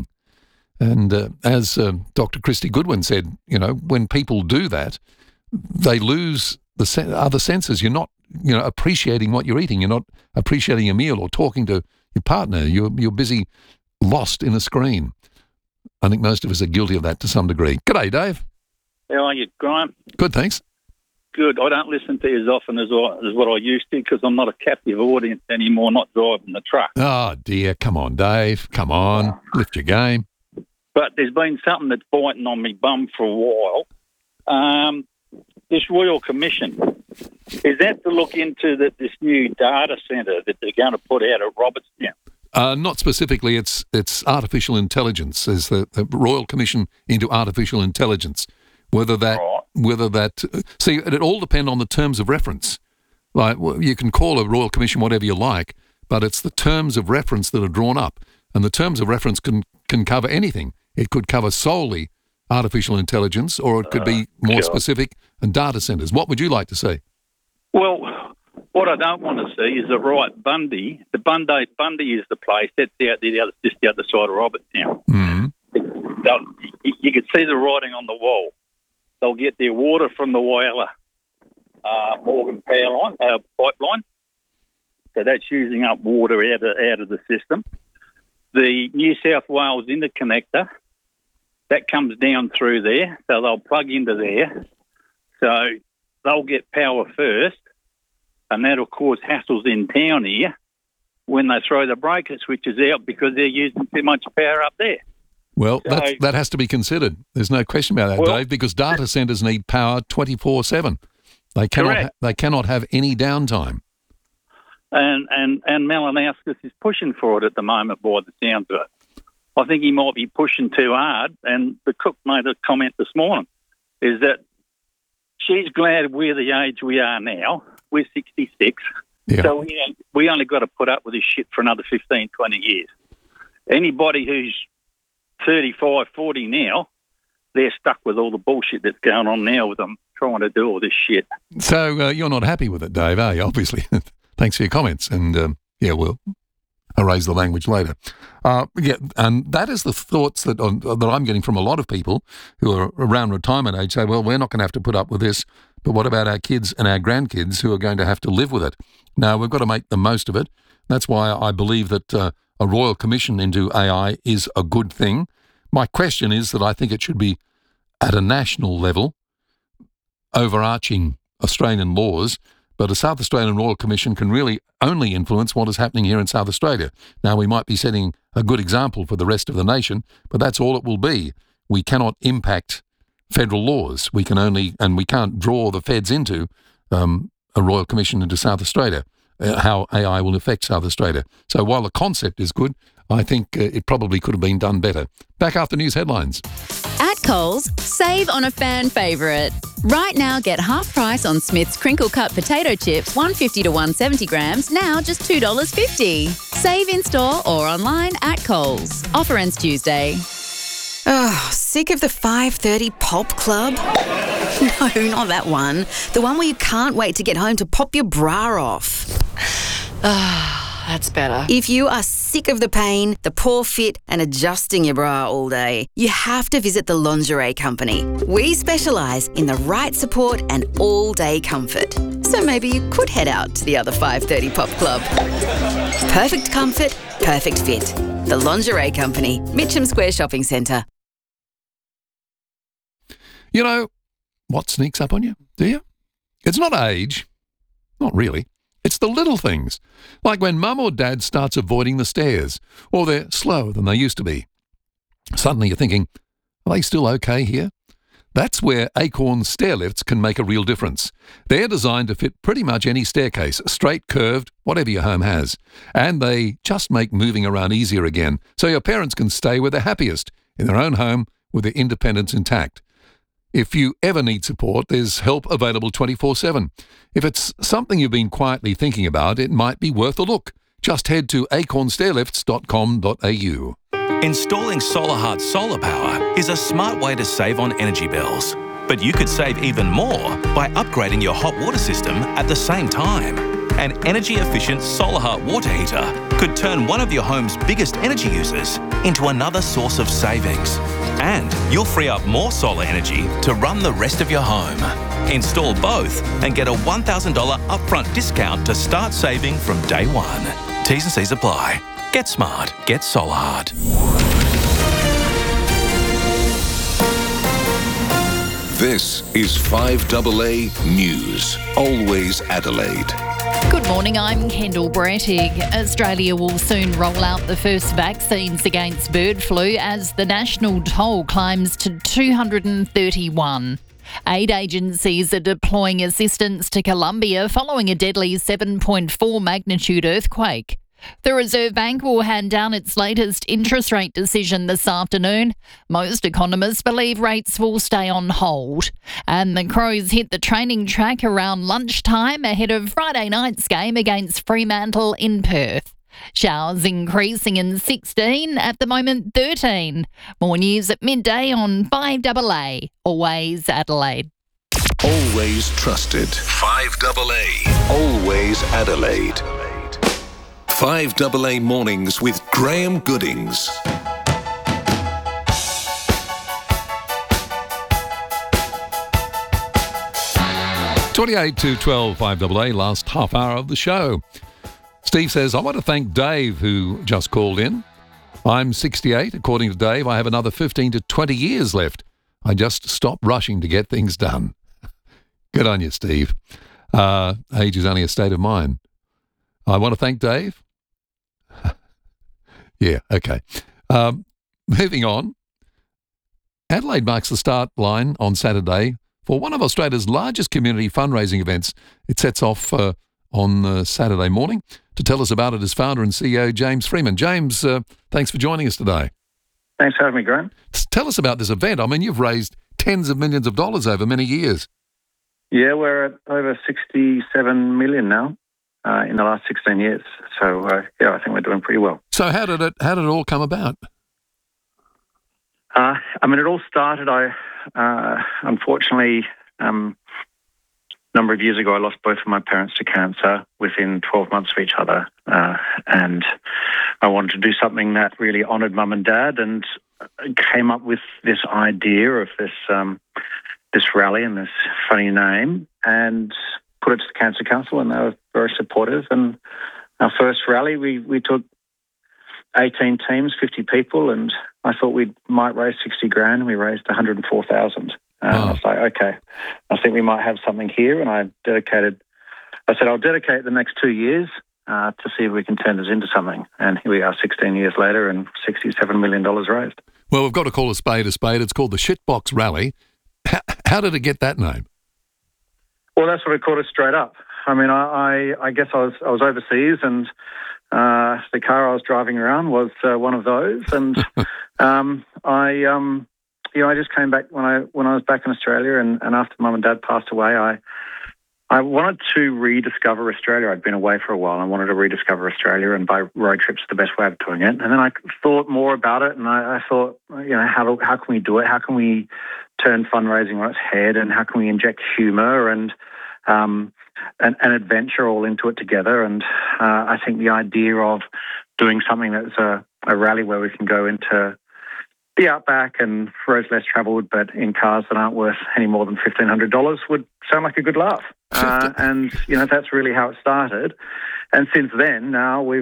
And as Dr. Christy Goodwin said, when people do that, they lose the other senses. You're not, appreciating what you're eating. You're not appreciating a meal or talking to your partner. You're busy, lost in a screen. I think most of us are guilty of that to some degree. G'day, Dave. How are you, Graham? Good, thanks. Good. I don't listen to you as often as what I used to because I'm not a captive audience anymore, not driving the truck. Oh, dear. Come on, Dave. Come on. Lift your game. But there's been something that's biting on me bum for a while. This Royal Commission, is that to look into this new data centre that they're going to put out at Robertstown? Not specifically. It's artificial intelligence. There's the Royal Commission into artificial intelligence. Whether that see, it all depends on the terms of reference. Like, you can call a Royal Commission whatever you like, but it's the terms of reference that are drawn up, and the terms of reference can cover anything. It could cover solely artificial intelligence, or it could be more specific and data centres. What would you like to see? Well, what I don't want to see is Bundy. The Bundy is the place that's out there, just the other side of Robertstown. Mm-hmm. You could see the writing on the wall. They'll get their water from the Whyalla Morgan pipeline. So that's using up water out of the system. The New South Wales interconnector, that comes down through there. So they'll plug into there. So they'll get power first, and that'll cause hassles in town here when they throw the breaker switches out because they're using too much power up there. Well, So- that has to be considered. There's no question about that, Well- Dave, because data centres need power 24/7. They cannot have any downtime. And Malinowskis is pushing for it at the moment, by the sounds of it. I think he might be pushing too hard. And the cook made a comment this morning, is that she's glad we're the age we are now. We're 66. Yeah. So we only got to put up with this shit for another 15, 20 years. Anybody who's 35, 40 now, they're stuck with all the bullshit that's going on now with them trying to do all this shit. So you're not happy with it, Dave, are you? Obviously. Thanks for your comments. And, we'll erase the language later. And that is the thoughts that I'm getting from a lot of people who are around retirement age say, well, we're not going to have to put up with this, but what about our kids and our grandkids who are going to have to live with it? Now, we've got to make the most of it. That's why I believe that a royal commission into AI is a good thing. My question is that I think it should be at a national level, overarching Australian laws, but a South Australian Royal Commission can really only influence what is happening here in South Australia. Now, we might be setting a good example for the rest of the nation, but that's all it will be. We cannot impact federal laws. We can only, and we can't draw the feds into a Royal Commission into South Australia, how AI will affect South Australia. So while the concept is good, I think it probably could have been done better. Back after news headlines. At Coles, save on a fan favourite. Right now, get half price on Smith's crinkle cut potato chips, 150 to 170 grams, now just $2.50. Save in store or online at Coles. Offer ends Tuesday. Oh, sick of the 5:30 pop club? No, not that one. The one where you can't wait to get home to pop your bra off. That's better. If you are sick of the pain, the poor fit, and adjusting your bra all day, you have to visit the Lingerie Company. We specialise in the right support and all-day comfort. So maybe you could head out to the other 5:30 pop club. Perfect comfort, perfect fit. The Lingerie Company, Mitcham Square Shopping Centre. You know what sneaks up on you, do you? It's not age. Not really. It's the little things, like when mum or dad starts avoiding the stairs, or they're slower than they used to be. Suddenly you're thinking, are they still okay here? That's where Acorn stair lifts can make a real difference. They're designed to fit pretty much any staircase, straight, curved, whatever your home has. And they just make moving around easier again, so your parents can stay where they're happiest, in their own home, with their independence intact. If you ever need support, there's help available 24/7. If it's something you've been quietly thinking about, it might be worth a look. Just head to acornstairlifts.com.au. Installing SolarHeart solar power is a smart way to save on energy bills. But you could save even more by upgrading your hot water system at the same time. An energy-efficient SolarHeart water heater could turn one of your home's biggest energy users into another source of savings. And you'll free up more solar energy to run the rest of your home. Install both and get a $1,000 upfront discount to start saving from day one. T's and C's apply. Get smart. Get SolarHeart. This is 5AA News. Always Adelaide. Good morning, I'm Kendall Brettig. Australia will soon roll out the first vaccines against bird flu as the national toll climbs to 231. Aid agencies are deploying assistance to Colombia following a deadly 7.4 magnitude earthquake. The Reserve Bank will hand down its latest interest rate decision this afternoon. Most economists believe rates will stay on hold. And the Crows hit the training track around lunchtime ahead of Friday night's game against Fremantle in Perth. Showers increasing in 16, at the moment 13. More news at midday on 5AA. Always Adelaide. Always trusted. 5AA. Always Adelaide. 5AA Mornings with Graham Goodings. (28 to 12) 5AA, last half hour of the show. Steve says, I want to thank Dave, who just called in. I'm 68. According to Dave, I have another 15 to 20 years left. I just stop rushing to get things done. Good on you, Steve. Age is only a state of mind. I want to thank Dave. Yeah, okay. Moving on. Adelaide marks the start line on Saturday for one of Australia's largest community fundraising events. It sets off on Saturday morning. To tell us about it is founder and CEO James Freeman. James, thanks for joining us today. Thanks for having me, Graham. Tell us about this event. I mean, you've raised tens of millions of dollars over many years. Yeah, we're at over 67 million now in the last 16 years. So, I think we're doing pretty well. So how did it all come about? It all started, unfortunately, a number of years ago, I lost both of my parents to cancer within 12 months of each other. And I wanted to do something that really honoured Mum and Dad, and came up with this idea of this rally and this funny name, and put it to the Cancer Council, and they were very supportive. And our first rally, we took 18 teams, 50 people, and I thought we might raise 60 grand, and we raised 104,000. I was like, okay, I think we might have something here. And I said, I'll dedicate the next 2 years to see if we can turn this into something. And here we are 16 years later and $67 million raised. Well, we've got to call a spade a spade. It's called the Shitbox Rally. How did it get that name? Well, that's what it called us straight up. I mean, I guess I was overseas, and the car I was driving around was one of those. And I just came back when I was back in Australia, and after Mum and Dad passed away, I wanted to rediscover Australia. I'd been away for a while. I wanted to rediscover Australia, and by road trips the best way of doing it. And then I thought more about it, and I thought, how can we do it? How can we turn fundraising on its head, and how can we inject humour and adventure all into it together? And I think the idea of doing something that's a rally where we can go into the outback and roads less travelled, but in cars that aren't worth any more than $1,500 would sound like a good laugh. And that's really how it started. And since then, now we're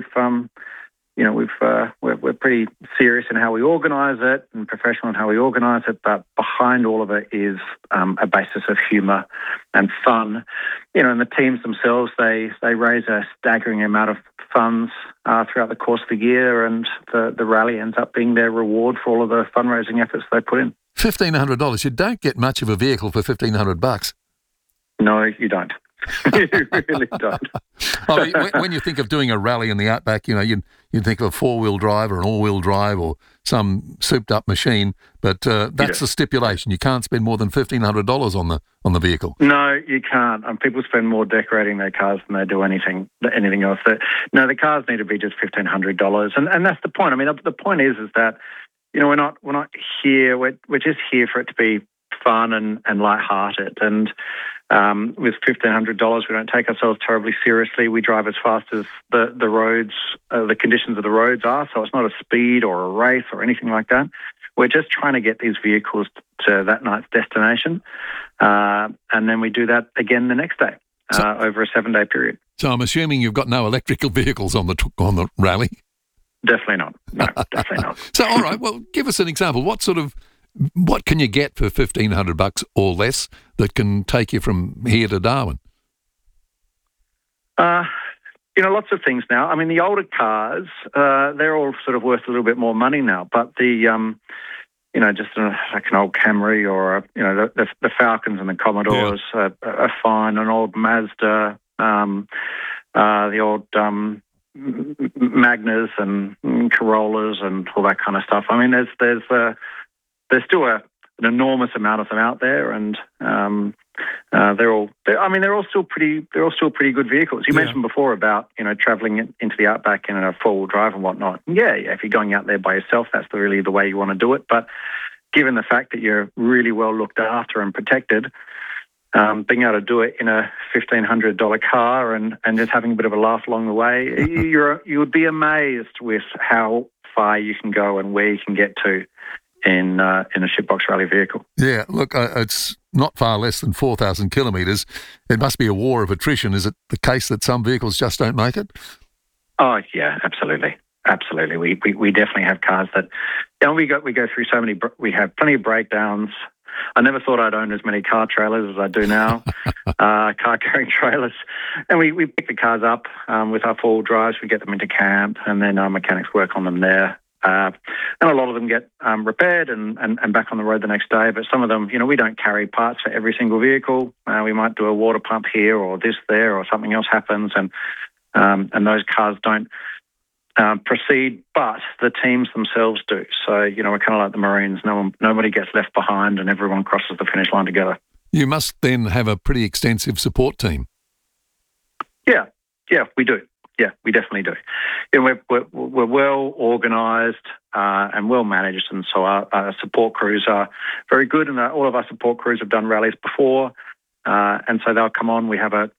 pretty serious in how we organise it and professional in how we organise it. But behind all of it is a basis of humour and fun. And the teams themselves, they raise a staggering amount of funds throughout the course of the year, and the rally ends up being their reward for all of the fundraising efforts they put in. $1,500. You don't get much of a vehicle for $1,500. No, you don't. You really don't. I mean, when you think of doing a rally in the outback, you'd think of a four-wheel drive or an all-wheel drive or some souped-up machine, but that's the stipulation. You can't spend more than $1,500 on the vehicle. No, you can't. People spend more decorating their cars than they do anything else. The cars need to be just $1,500, and that's the point. I mean, the point is that we're not here. We're just here for it to be fun and lighthearted. And with $1,500, we don't take ourselves terribly seriously. We drive as fast as the roads, the conditions of the roads are. So it's not a speed or a race or anything like that. We're just trying to get these vehicles to that night's destination, and then we do that again the next day over a 7-day period. So I'm assuming you've got no electrical vehicles on the rally. Definitely not. No, definitely not. So all right, well, give us an example. What can you get for $1,500 or less that can take you from here to Darwin? Lots of things now. I mean, the older cars, they're all sort of worth a little bit more money now. But just like an old Camry or the Falcons and the Commodores are fine. An old Mazda, the old Magnas and Corollas and all that kind of stuff. I mean, there's still an enormous amount of them out there, and they're all still pretty good vehicles. You mentioned before about travelling into the outback in a 4-wheel drive and whatnot. Yeah. If you're going out there by yourself, that's really the way you want to do it. But given the fact that you're really well looked after and protected, being able to do it in a $1,500 car and just having a bit of a laugh along the way, you would be amazed with how far you can go and where you can get to in a Shitbox Rally vehicle. Yeah, look, it's not far less than 4,000 kilometres. It must be a war of attrition. Is it the case that some vehicles just don't make it? Oh, yeah, absolutely. Absolutely. We definitely have cars that, we go through so many, we have plenty of breakdowns. I never thought I'd own as many car trailers as I do now, car carrying trailers. And we pick the cars up with our 4-wheel drives, we get them into camp, and then our mechanics work on them there. And a lot of them get repaired and back on the road the next day. But some of them, we don't carry parts for every single vehicle. We might do a water pump here or this there, or something else happens, and those cars don't proceed, but the teams themselves do. So, we're kind of like the Marines. Nobody gets left behind, and everyone crosses the finish line together. You must then have a pretty extensive support team. Yeah, we do. Yeah, we definitely do. We're well organised and well managed, and so our support crews are very good. And all of our support crews have done rallies before, and so they'll come on.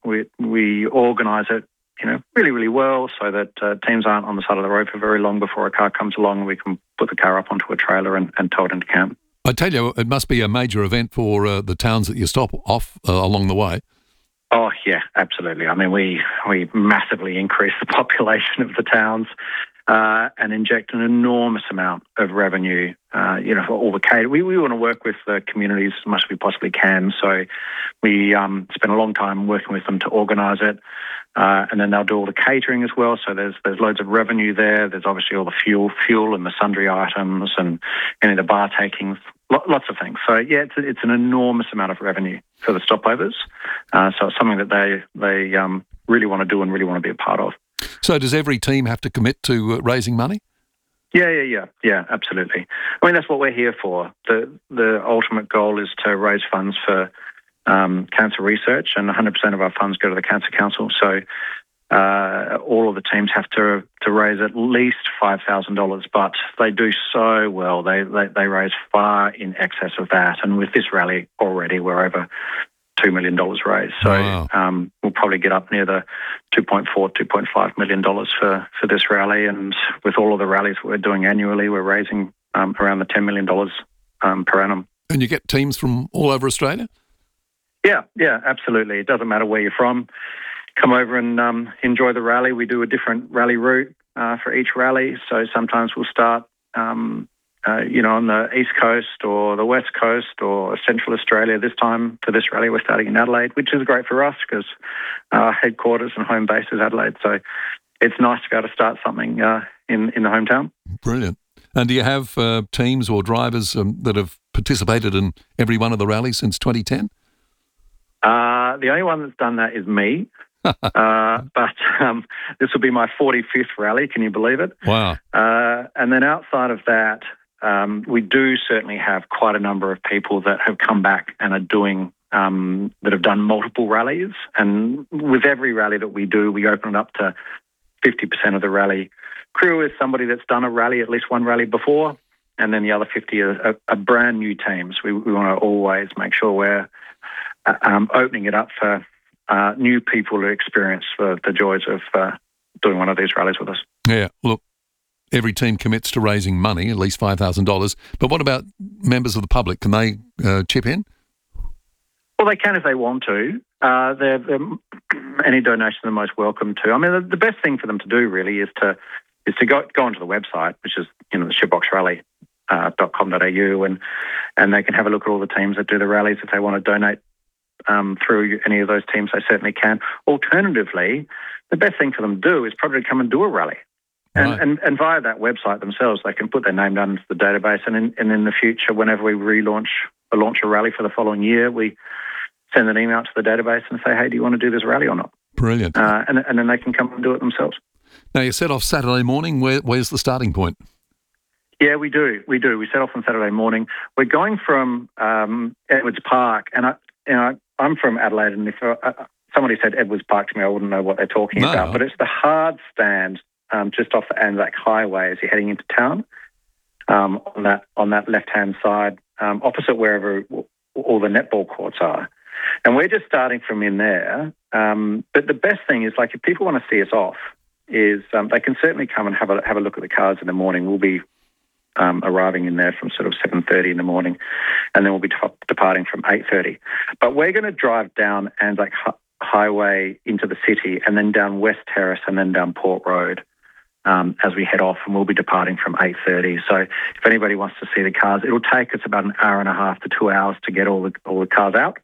We organise it, really, really well, so that teams aren't on the side of the road for very long before a car comes along, and we can put the car up onto a trailer and tow it into camp. I tell you, it must be a major event for the towns that you stop off along the way. Oh, yeah, absolutely. I mean, we massively increase the population of the towns and inject an enormous amount of revenue, for all the catering. We want to work with the communities as much as we possibly can. So we spend a long time working with them to organise it. And then they'll do all the catering as well. So there's loads of revenue there. There's obviously all the fuel and the sundry items and any of the bar takings, lots of things. So, yeah, it's an enormous amount of revenue for the stopovers. So it's something that they really want to do and really want to be a part of. So does every team have to commit to raising money? Yeah, absolutely. I mean, that's what we're here for. The ultimate goal is to raise funds for cancer research, and 100% of our funds go to the Cancer Council. So all of the teams have to raise at least $5,000, but they do so well. They raise far in excess of that. And with this rally already, we're over $2 million raised. So wow. We'll probably get up near the $2.4, $2.5 million for this rally. And with all of the rallies we're doing annually, we're raising around the $10 million per annum. And you get teams from all over Australia? Yeah, absolutely. It doesn't matter where you're from. Come over and enjoy the rally. We do a different rally route for each rally. So sometimes we'll start, on the East Coast or the West Coast or Central Australia. This time for this rally, we're starting in Adelaide, which is great for us because our headquarters and home base is Adelaide. So it's nice to be able to start something in the hometown. Brilliant. And do you have teams or drivers that have participated in every one of the rallies since 2010? The only one that's done that is me. But this will be my 45th rally. Can you believe it? Wow. And then outside of that, we do certainly have quite a number of people that have come back and are doing, that have done multiple rallies. And with every rally that we do, we open it up to 50% of the rally crew is somebody that's done a rally, at least one rally before. And then the other 50 are brand new teams. We want to always make sure we're opening it up for new people to experience the joys of doing one of these rallies with us. Yeah, look, every team commits to raising money, at least $5,000. But what about members of the public? Can they chip in? Well, they can if they want to. Any donation they're most welcome to. I mean, the best thing for them to do really is to go onto the website, which is the shitboxrally.com.au, and they can have a look at all the teams that do the rallies. If they want to donate through any of those teams, they certainly can. Alternatively, the best thing for them to do is probably come and do a rally. Right. And via that website themselves, they can put their name down into the database. And in the future, whenever we launch a rally for the following year, we send an email to the database and say, hey, do you want to do this rally or not? Brilliant. And then they can come and do it themselves. Now, you set off Saturday morning. Where's the starting point? Yeah, we do. We set off on Saturday morning. We're going from Edwards Park, and I'm from Adelaide, and if somebody said Edwards Park to me, I wouldn't know what they're talking about. But it's the hard stand just off the Anzac Highway as you're heading into town, on that left-hand side, opposite wherever all the netball courts are. And we're just starting from in there. But the best thing is, like, if people want to see us off, is they can certainly come and have a look at the cars in the morning. We'll be arriving in there from sort of 7:30 in the morning, and then we'll be departing from 8:30. But we're going to drive down Anzac Highway into the city, and then down West Terrace, and then down Port Road as we head off, and we'll be departing from 8:30. So if anybody wants to see the cars, it'll take us about an hour and a half to 2 hours to get all the cars out.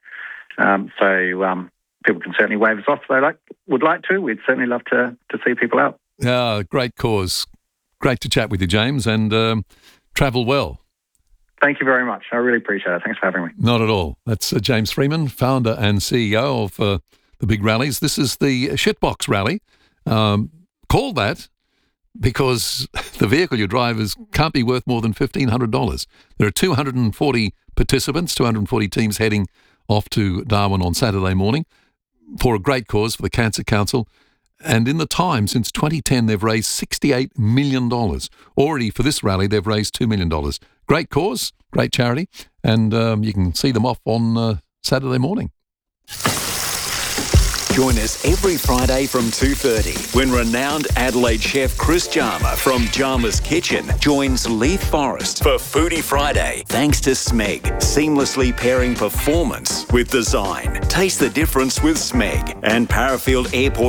So people can certainly wave us off if they would like to. We'd certainly love to see people out. Great cause. great to chat with you, James, and travel well. Thank you very much. I really appreciate it. Thanks for having me. Not at all. That's James Freeman, founder and CEO of the big rallies. This is the Shitbox Rally. Called that because the vehicle you drive can't be worth more than $1,500. There are 240 participants, 240 teams heading off to Darwin on Saturday morning for a great cause for the Cancer Council. And in the time since 2010, they've raised $68 million. Already for this rally, they've raised $2 million. Great cause, great charity, and you can see them off on Saturday morning. Join us every Friday from 2:30 when renowned Adelaide chef Chris Jarma from Jarma's Kitchen joins Leith Forrest for Foodie Friday. Thanks to Smeg, seamlessly pairing performance with design. Taste the difference with Smeg and Parafield Airport